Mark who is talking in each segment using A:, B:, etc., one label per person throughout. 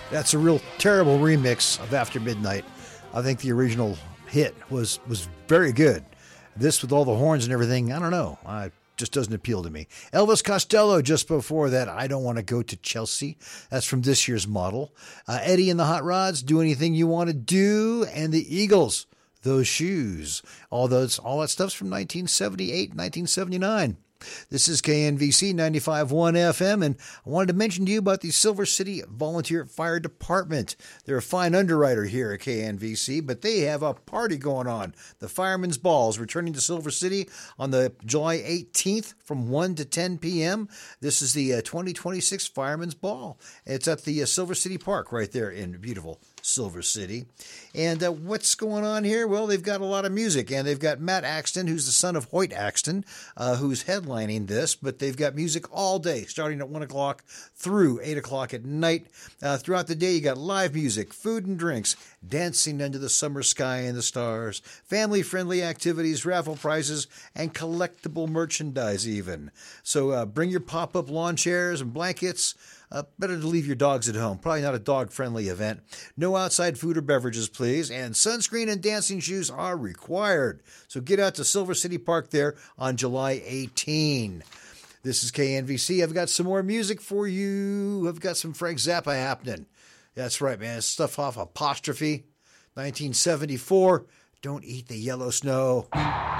A: That's a real terrible remix of After Midnight. I think the original hit was very good. This with all the horns and everything, I don't know. Just doesn't appeal to me. Elvis Costello just before that, I Don't Want to Go to Chelsea. That's from this year's model. Eddie and the Hot Rods, Do Anything You Want to Do. And the Eagles, Those Shoes. All that stuff's from 1978, 1979. This is KNVC 95.1 FM, and I wanted to mention to you about the Silver City Volunteer Fire Department. They're a fine underwriter here at KNVC, but they have a party going on. The Fireman's Ball is returning to Silver City on the July 18th from 1 to 10 p.m. This is the 2026 Fireman's Ball. It's at the Silver City Park right there in beautiful Silver City. And what's going on here? Well, they've got a lot of music, and they've got Matt Axton, who's the son of Hoyt Axton, who's headlining this, but they've got music all day, starting at 1 o'clock through 8 o'clock at night. Throughout the day, you got live music, food and drinks, dancing under the summer sky and the stars, family-friendly activities, raffle prizes, and collectible merchandise even. So bring your pop-up lawn chairs and blankets. Better to leave your dogs at home. Probably not a dog-friendly event. No outside food or beverages, please. And sunscreen and dancing shoes are required. So get out to Silver City Park there on July 18. This is KNVC. I've got some more music for you. I've got some Frank Zappa happening. That's right, man. Stuff off Apostrophe, 1974. Don't eat the yellow snow.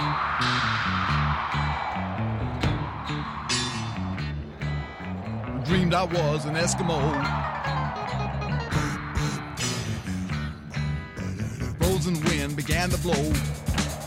B: Dreamed I was an Eskimo. Frozen wind began to blow.